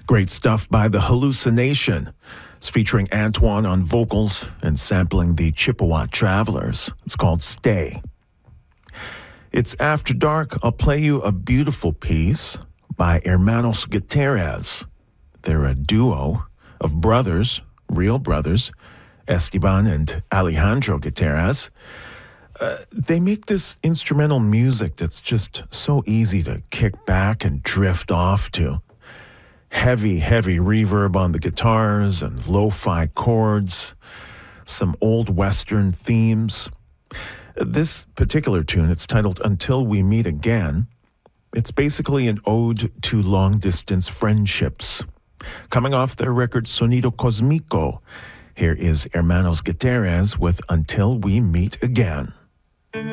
Great stuff by The Hallucination. It's featuring Antoine on vocals and sampling the Chippewa Travelers. It's called Stay. It's After Dark. I'll play you a beautiful piece by Hermanos Gutierrez. They're a duo of brothers, real brothers, Esteban and Alejandro Gutierrez. They make this instrumental music that's just so easy to kick back and drift off to. Heavy reverb on the guitars and lo-fi chords, some old Western themes. This particular tune, it's titled Until We Meet Again. It's basically an ode to long-distance friendships. Coming off their record Sonido Cosmico, here is Hermanos Gutierrez with Until We Meet Again.